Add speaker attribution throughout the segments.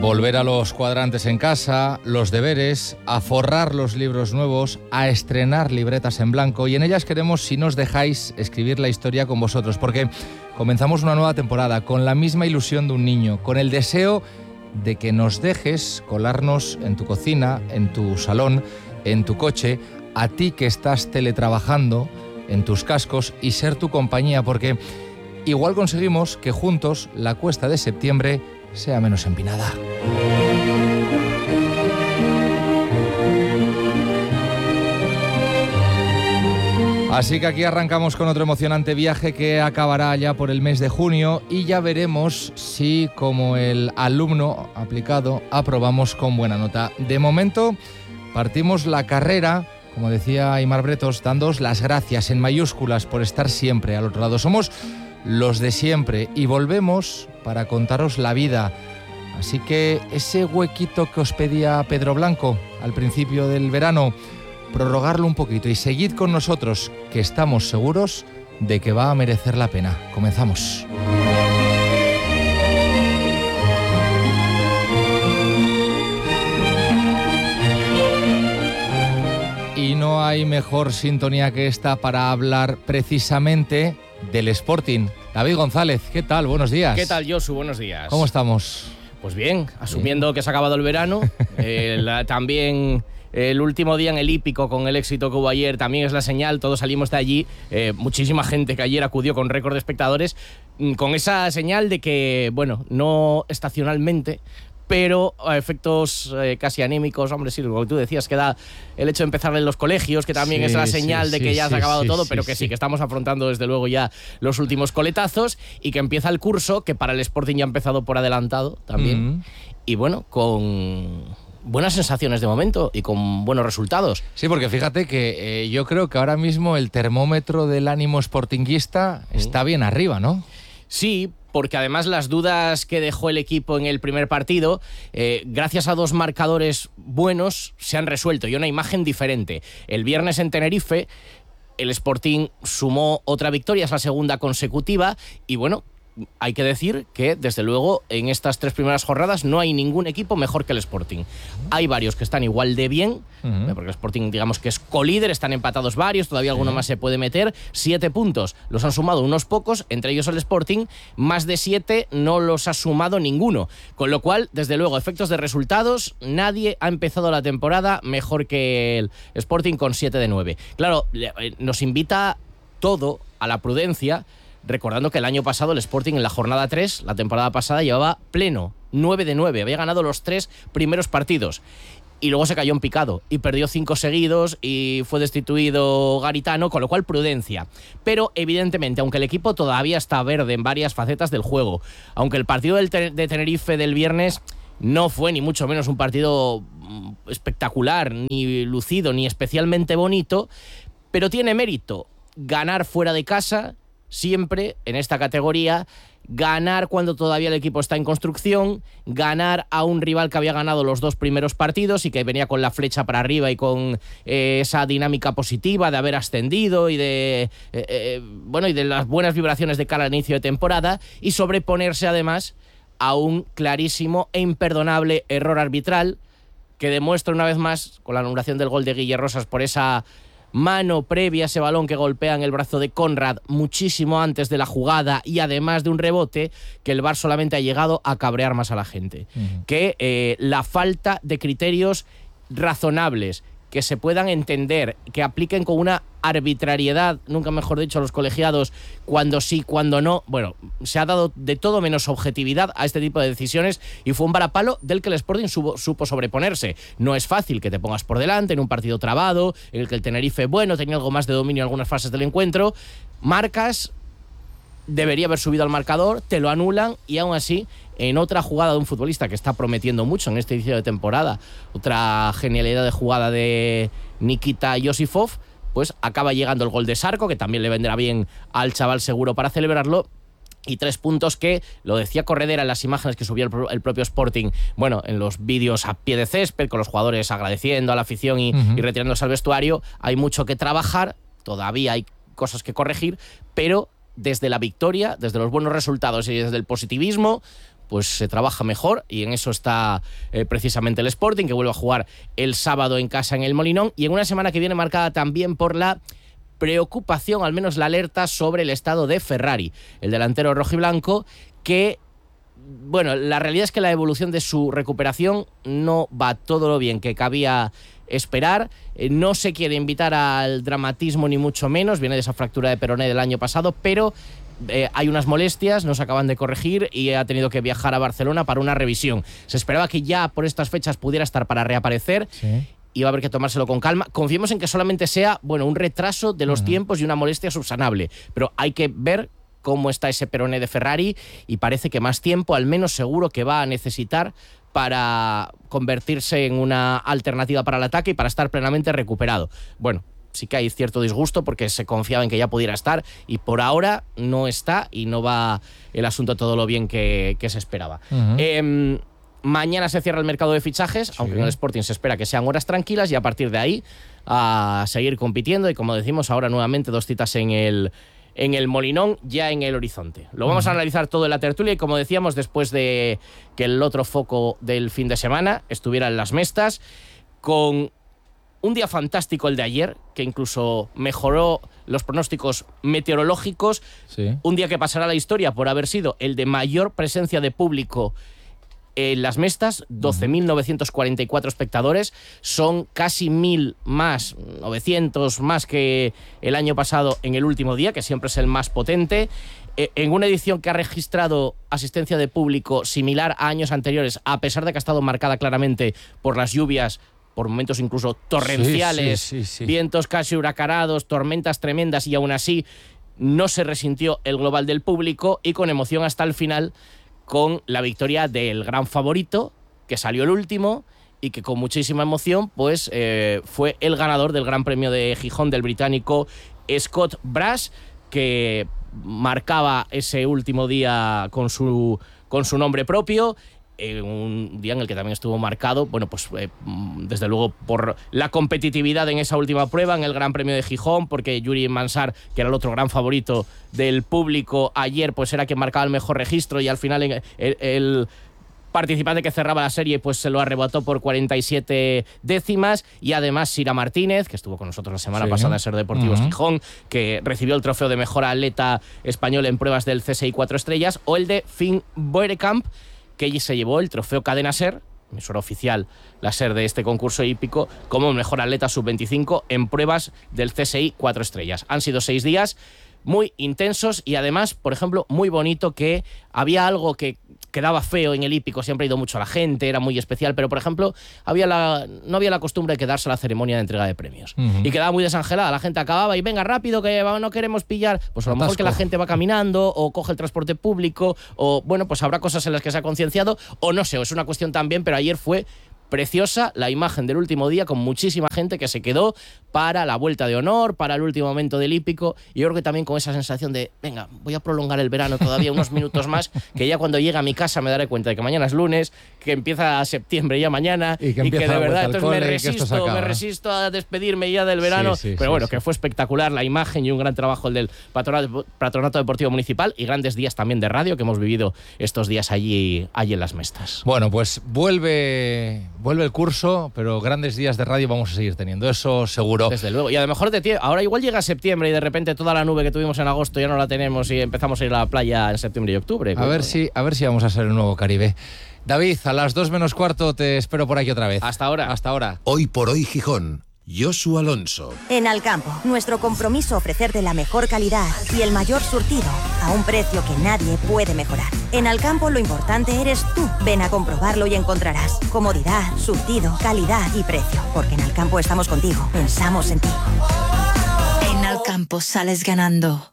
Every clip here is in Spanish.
Speaker 1: Volver a los cuadrantes en casa, los deberes, a forrar los libros nuevos, a estrenar libretas en blanco, y en ellas queremos, si nos dejáis, escribir la historia con vosotros, porque comenzamos una nueva temporada con la misma ilusión de un niño, con el deseo de que nos dejes colarnos en tu cocina, en tu salón, en tu coche, a ti que estás teletrabajando, en tus cascos, y ser tu compañía, porque igual conseguimos que juntos la cuesta de septiembre sea menos empinada. Así que aquí arrancamos con otro emocionante viaje que acabará ya por el mes de junio, y ya veremos si, como el alumno aplicado, aprobamos con buena nota. De momento partimos la carrera, como decía Aimar Bretos, dándoos las gracias en mayúsculas por estar siempre al otro lado. Somos los de siempre y volvemos para contaros la vida. Así que ese huequito que os pedía Pedro Blanco al principio del verano, prorrogarlo un poquito y seguid con nosotros, que estamos seguros de que va a merecer la pena. Comenzamos. Y no hay mejor sintonía que esta para hablar precisamente del Sporting. David González, ¿qué tal? Buenos días.
Speaker 2: ¿Qué tal, Josu? Buenos días.
Speaker 1: ¿Cómo estamos?
Speaker 2: Pues bien, asumiendo que se ha acabado el verano. También el último día en el Hípico, con el éxito que hubo ayer, también es la señal. Todos salimos de allí. Muchísima gente que ayer acudió con récord de espectadores, con esa señal de que, bueno, no estacionalmente, pero a efectos casi anímicos, hombre, sí, como tú decías, que da el hecho de empezar en los colegios, que también es la señal de que ya se ha acabado todo, pero que sí, que estamos afrontando desde luego ya los últimos coletazos, y que empieza el curso, que para el Sporting ya ha empezado por adelantado también, y bueno, con buenas sensaciones de momento y con buenos resultados.
Speaker 1: Sí, porque fíjate que yo creo que ahora mismo el termómetro del ánimo sportinguista está bien arriba, ¿no?
Speaker 2: Sí, porque además las dudas que dejó el equipo en el primer partido, gracias a dos marcadores buenos, se han resuelto y una imagen diferente. El viernes en Tenerife, el Sporting sumó otra victoria, es la segunda consecutiva, y bueno, hay que decir que, desde luego, en estas tres primeras jornadas no hay ningún equipo mejor que el Sporting. Hay varios que están igual de bien, porque el Sporting, digamos que es colíder, están empatados varios, todavía alguno más se puede meter. 7 puntos los han sumado unos pocos, entre ellos el Sporting. Más de 7 no los ha sumado ninguno. Con lo cual, desde luego, efectos de resultados, nadie ha empezado la temporada mejor que el Sporting con 7 de 9. Claro, nos invita todo a la prudencia, recordando que el año pasado el Sporting en la jornada 3, la temporada pasada, llevaba pleno 9 de 9, había ganado los 3 primeros partidos y luego se cayó en picado y perdió 5 seguidos y fue destituido Garitano, con lo cual prudencia. Pero evidentemente, aunque el equipo todavía está verde en varias facetas del juego, aunque el partido de Tenerife del viernes no fue ni mucho menos un partido espectacular, ni lucido, ni especialmente bonito, pero tiene mérito ganar fuera de casa. Siempre en esta categoría, ganar cuando todavía el equipo está en construcción, ganar a un rival que había ganado los 2 primeros partidos y que venía con la flecha para arriba y con esa dinámica positiva de haber ascendido y de y de las buenas vibraciones de cara al inicio de temporada, y sobreponerse además a un clarísimo e imperdonable error arbitral que demuestra una vez más, con la anulación del gol de Guille Rosas por esa mano previa a ese balón que golpea en el brazo de Conrad muchísimo antes de la jugada, y además de un rebote, que el VAR solamente ha llegado a cabrear más a la gente. Que la falta de criterios razonables, que se puedan entender, que apliquen con una arbitrariedad, nunca mejor dicho, a los colegiados, cuando sí, cuando no. Bueno, se ha dado de todo menos objetividad a este tipo de decisiones, y fue un varapalo del que el Sporting supo sobreponerse. No es fácil que te pongas por delante en un partido trabado, en el que el Tenerife, bueno, tenía algo más de dominio en algunas fases del encuentro, marcas, debería haber subido al marcador, te lo anulan, y aún así, en otra jugada de un futbolista que está prometiendo mucho en este inicio de temporada, otra genialidad de jugada de Nikita Yosifov, pues acaba llegando el gol de Sarko, que también le vendrá bien al chaval seguro para celebrarlo. Y 3 puntos que, lo decía Corredera en las imágenes que subió el propio Sporting, bueno, en los vídeos a pie de césped, con los jugadores agradeciendo a la afición y retirándose al vestuario. Hay mucho que trabajar, todavía hay cosas que corregir, pero desde la victoria, desde los buenos resultados y desde el positivismo, pues se trabaja mejor, y en eso está precisamente el Sporting, que vuelve a jugar el sábado en casa en el Molinón, y en una semana que viene marcada también por la preocupación, al menos la alerta, sobre el estado de Ferrari, el delantero rojiblanco, que, bueno, la realidad es que la evolución de su recuperación no va todo lo bien que cabía esperar. No se quiere invitar al dramatismo ni mucho menos, viene de esa fractura de peroné del año pasado, pero hay unas molestias, no se acaban de corregir y ha tenido que viajar a Barcelona para una revisión. Se esperaba que ya por estas fechas pudiera estar para reaparecer. Sí. Y va a haber que tomárselo con calma. Confiemos en que solamente sea, bueno, un retraso de los tiempos y una molestia subsanable, pero hay que ver cómo está ese peroné de Ferrari, y parece que más tiempo, al menos seguro que va a necesitar para convertirse en una alternativa para el ataque y para estar plenamente recuperado. Bueno, sí que hay cierto disgusto porque se confiaba en que ya pudiera estar, y por ahora no está, y no va el asunto todo lo bien que se esperaba. Mañana se cierra el mercado de fichajes, sí, aunque en el Sporting se espera que sean horas tranquilas, y a partir de ahí a seguir compitiendo, y como decimos ahora nuevamente 2 citas en el Molinón, ya en el horizonte. Lo vamos a analizar todo en la tertulia, y como decíamos, después de que el otro foco del fin de semana estuviera en las Mestas, con un día fantástico el de ayer, que incluso mejoró los pronósticos meteorológicos, sí. Un día que pasará a la historia por haber sido el de mayor presencia de público en las Mestas, 12.944 espectadores, son casi 1.000 más, 900 más que el año pasado en el último día, que siempre es el más potente, en una edición que ha registrado asistencia de público similar a años anteriores, a pesar de que ha estado marcada claramente por las lluvias, por momentos incluso torrenciales, sí. Vientos casi huracanados, tormentas tremendas, y aún así no se resintió el global del público, y con emoción hasta el final, con la victoria del gran favorito, que salió el último y que con muchísima emoción pues fue el ganador del Gran Premio de Gijón, del británico Scott Brash, que marcaba ese último día con su nombre propio. Un día en el que también estuvo marcado, bueno, pues desde luego por la competitividad en esa última prueba, en el Gran Premio de Gijón, porque Yuri Mansar, que era el otro gran favorito del público ayer, pues era quien marcaba el mejor registro, y al final el participante que cerraba la serie pues se lo arrebató por 47 décimas, y además Sira Martínez, que estuvo con nosotros la semana pasada en Ser Deportivos Gijón, que recibió el trofeo de mejor atleta español en pruebas del CSI 4 estrellas, o el de Finn Boerekamp, que se llevó el trofeo Cadena Ser, emisora oficial, la SER de este concurso hípico, como mejor atleta sub-25 en pruebas del CSI 4 estrellas. Han sido 6 días muy intensos, y además, por ejemplo, muy bonito, que había algo que quedaba feo en el hípico, siempre ha ido mucho a la gente, era muy especial, pero por ejemplo no había la costumbre de quedarse a la ceremonia de entrega de premios, y quedaba muy desangelada, la gente acababa y venga rápido que no queremos pillar, pues a lo mejor que la gente va caminando o coge el transporte público, o bueno, pues habrá cosas en las que se ha concienciado, o no sé, o es una cuestión también, pero ayer fue preciosa la imagen del último día, con muchísima gente que se quedó para la vuelta de honor, para el último momento del hípico, y yo creo que también con esa sensación de, venga, voy a prolongar el verano todavía unos minutos más, que ya cuando llegue a mi casa me daré cuenta de que mañana es lunes, que empieza septiembre ya mañana, y que de verdad entonces me resisto a despedirme ya del verano, pero bueno, que fue espectacular la imagen, y un gran trabajo el del Patronato Deportivo Municipal, y grandes días también de radio que hemos vivido estos días allí en las Mestas.
Speaker 1: Bueno, pues vuelve el curso, pero grandes días de radio vamos a seguir teniendo, eso seguro.
Speaker 2: Desde luego, y a lo mejor ahora igual llega septiembre y de repente toda la nube que tuvimos en agosto ya no la tenemos, y empezamos a ir a la playa en septiembre y octubre. A ver
Speaker 1: si vamos a ser el nuevo Caribe. David, a las 2 menos cuarto te espero por aquí otra vez.
Speaker 2: Hasta ahora.
Speaker 3: Hoy por hoy Gijón. Josu Alonso.
Speaker 4: En Alcampo, nuestro compromiso ofrecerte la mejor calidad y el mayor surtido a un precio que nadie puede mejorar. En Alcampo lo importante eres tú. Ven a comprobarlo y encontrarás comodidad, surtido, calidad y precio. Porque en Alcampo estamos contigo, pensamos en ti.
Speaker 5: En Alcampo sales ganando.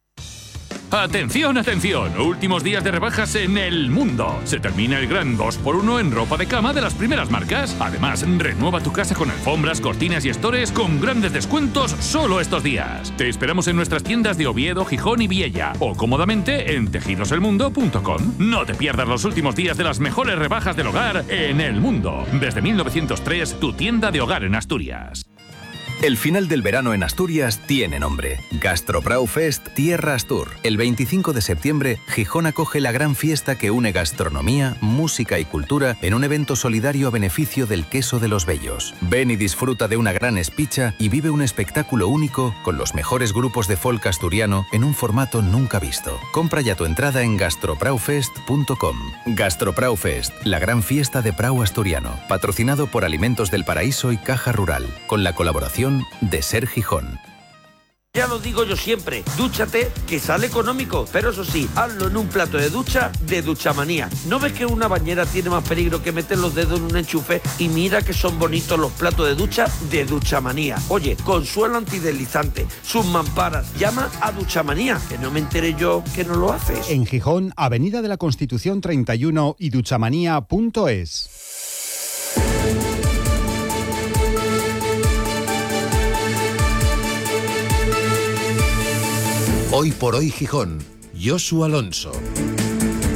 Speaker 6: ¡Atención, atención! Últimos días de rebajas en El Mundo. Se termina el gran 2x1 en ropa de cama de las primeras marcas. Además, renueva tu casa con alfombras, cortinas y estores con grandes descuentos solo estos días. Te esperamos en nuestras tiendas de Oviedo, Gijón y Viella, o cómodamente en tejidoselmundo.com. No te pierdas los últimos días de las mejores rebajas del hogar en El Mundo. Desde 1903, tu tienda de hogar en Asturias.
Speaker 7: El final del verano en Asturias tiene nombre. Gastrobraufest Tierra Astur. El 25 de septiembre, Gijón acoge la gran fiesta que une gastronomía, música y cultura en un evento solidario a beneficio del queso de los Bellos. Ven y disfruta de una gran espicha y vive un espectáculo único con los mejores grupos de folk asturiano en un formato nunca visto. Compra ya tu entrada en gastrobraufest.com. Gastrobraufest, la gran fiesta de Prau asturiano, patrocinado por Alimentos del Paraíso y Caja Rural, con la colaboración de Ser Gijón.
Speaker 8: Ya lo digo yo siempre, dúchate que sale económico, pero eso sí, hazlo en un plato de ducha de Duchamanía. ¿No ves que una bañera tiene más peligro que meter los dedos en un enchufe? Y mira que son bonitos los platos de ducha de Duchamanía. Oye, con suelo antideslizante, sus mamparas, llama a Duchamanía, que no me enteré yo que no lo haces.
Speaker 9: En Gijón, Avenida de la Constitución 31 y duchamanía.es.
Speaker 3: Hoy por hoy Gijón, Josu Alonso.